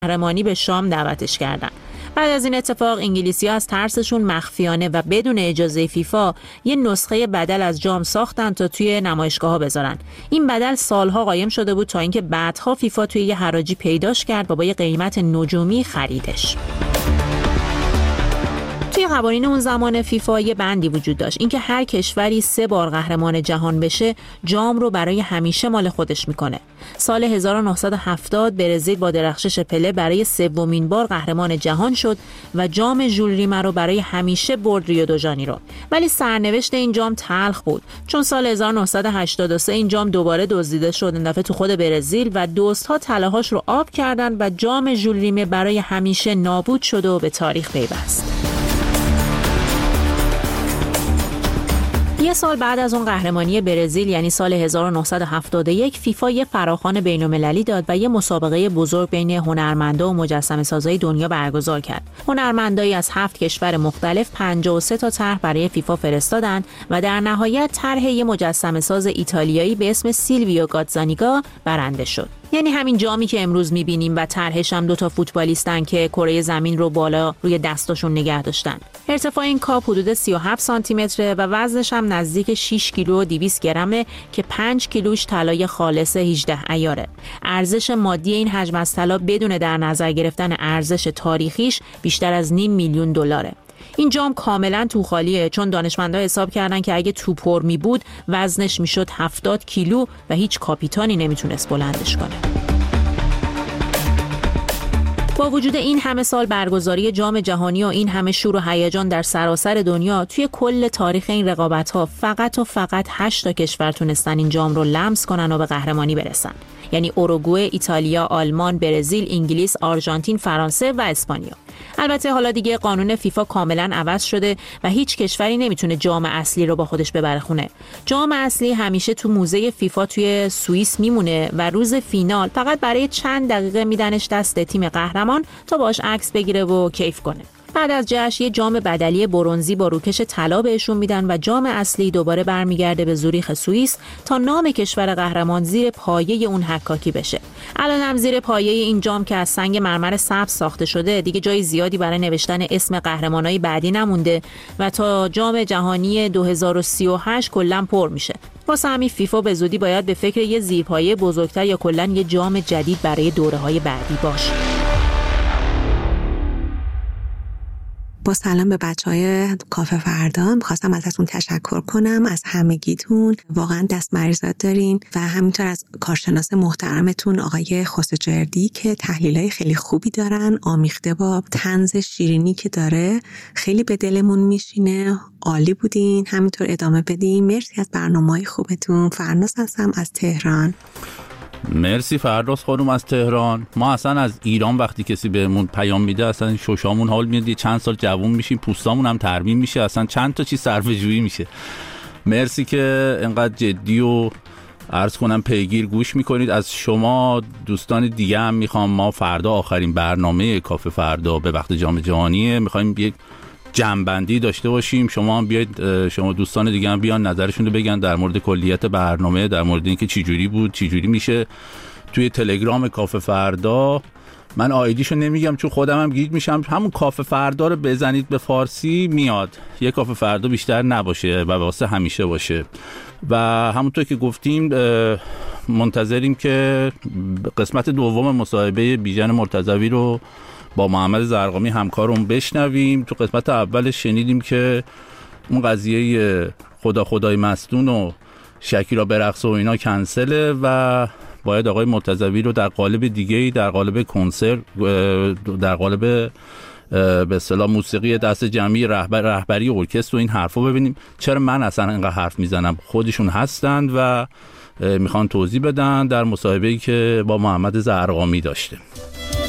قهرمانی به شام دعوتش کردن. بعد از این اتفاق انگلیسی‌ها از ترسشون مخفیانه و بدون اجازه فیفا یه نسخه بدل از جام ساختن تا توی نمایشگاه‌ها بذارن. این بدل سالها قایم شده بود تا اینکه بعدها فیفا توی یه حراجی پیداش کرد و با یه قیمت نجومی خریدش. توی قوانین اون زمان فیفا یه بندی وجود داشت، اینکه هر کشوری 3 بار قهرمان جهان بشه جام رو برای همیشه مال خودش میکنه. سال 1970 برزیل با درخشش پله برای 3مین بار قهرمان جهان شد و جام ژول ریمه رو برای همیشه برد ریو دو ژانیرو. ولی سرنوشت این جام تلخ بود، چون سال 1983 این جام دوباره دزدیده شد، این دفعه تو خود برزیل، و دزدها طلاهاش رو آب کردن و جام ژول ریمه برای همیشه نابود شد و به تاریخ پیوست. یه سال بعد از اون قهرمانی برزیل، یعنی سال 1971، فیفا یه فراخوان بین‌المللی داد و یه مسابقه بزرگ بین هنرمندا و مجسمه‌سازای دنیا برگزار کرد. هنرمندایی از 7 کشور مختلف 53 تا طرح برای فیفا فرستادن و در نهایت طرح یه مجسمه‌ساز ایتالیایی به اسم سیلویو گاتزانیگا برنده شد. یعنی همین جامی که امروز می‌بینیم و طرحش هم 2 فوتبالیستن که کره زمین رو بالا روی دستاشون نگه داشتن. ارتفاع این کاپ حدود 37 سانتی متره و وزنش هم نزدیک 6 کیلو و 200 گرمه که 5 کیلوش طلای خالص 18 عیاره. ارزش مادی این حجم از طلا بدون در نظر گرفتن ارزش تاریخیش بیشتر از $500,000 دلاره. این جام کاملا توخالیه، چون دانشمندان حساب کردن که اگه تو پر می بود وزنش میشد 70 کیلو و هیچ کاپیتانی نمیتونست بلندش کنه. با وجود این همه سال برگزاری جام جهانی و این همه شور و هیجان در سراسر دنیا، توی کل تاریخ این رقابت‌ها فقط 8 تا کشور تونستن این جام رو لمس کنن و به قهرمانی برسن. یعنی اوروگوئه، ایتالیا، آلمان، برزیل، انگلیس، آرژانتین، فرانسه و اسپانیا. البته حالا دیگه قانون فیفا کاملا عوض شده و هیچ کشوری نمیتونه جام اصلی رو با خودش ببره خونه. جام اصلی همیشه تو موزه فیفا توی سوئیس میمونه و روز فینال فقط برای چند دقیقه میدنش دست تیم قهرمان تا باش عکس بگیره و کیف کنه. بعد از جشن یه جام بدلی برنزی با روکش طلا بهشون میدن و جام اصلی دوباره برمیگرده به زوریخ سوئیس تا نام کشور قهرمان زیر پایه اون حکاکی بشه. الان هم زیر پایه این جام که از سنگ مرمر سبز ساخته شده دیگه جای زیادی برای نوشتن اسم قهرمانای بعدی نمونده و تا جام جهانی 2038 کلاً پر میشه. واسه همین فیفا به زودی باید به فکر یه زیرپایه بزرگتر یا کلاً یه جام جدید برای دوره‌های بعدی باشه. با سلام به بچهای کافه فردا، می‌خواستم ازتون تشکر کنم، از همگیتون. واقعا دست مریضات دارین و همینطور از کارشناس محترمتون آقای خوسجردی که تحلیلای خیلی خوبی دارن، آمیخته با طنز شیرینی که داره، خیلی به دلمون میشینه. عالی بودین، همینطور ادامه بدین. مرسی از برنامه‌های خوبتون. فرناس هستم از تهران. مرسی فردوس خانم از تهران. ما اصلا از ایران وقتی کسی بهمون پیام میده اصلا شوشامون حال میاد، چند سال جوون میشیم، پوستامون هم ترمیم میشه، اصلا چند تا چیز صرفه‌جویی میشه. مرسی که انقدر جدی و عرض کنم پیگیر گوش میکنید. از شما دوستان دیگه هم میخوام، ما فردا آخرین برنامه کافه فردا به وقت جام جهانیه، میخوایم یک جمع‌بندی داشته باشیم. شما هم بیاید، شما دوستان دیگه هم بیان نظرشون رو بگن در مورد کلیت برنامه، در مورد اینکه چی جوری بود، چی جوری میشه. توی تلگرام کافه فردا، من آیدیشو نمیگم چون خودم هم گیج میشم، همون کافه فردا رو بزنید به فارسی میاد. یک کافه فردا بیشتر نباشه و واسه همیشه باشه. و همونطور که گفتیم منتظریم که قسمت دوم مصاحبه بیژن مرتضوی رو با محمد زرقامی همکارم بشنویم. تو قسمت اول شنیدیم که اون قضیه خدای مستون و شکیرا برقص و اینا کنسله و باید آقای مرتضوی رو در قالب دیگه‌ای، در قالب کنسرت، در قالب به اصطلاح موسیقی دست جمعی رهبری ارکستر و این حرفا ببینیم. چرا من اصلا اینقدر حرف میزنم؟ خودشون هستند و میخوان توضیح بدن در مصاحبه‌ای که با محمد زرقامی داشته.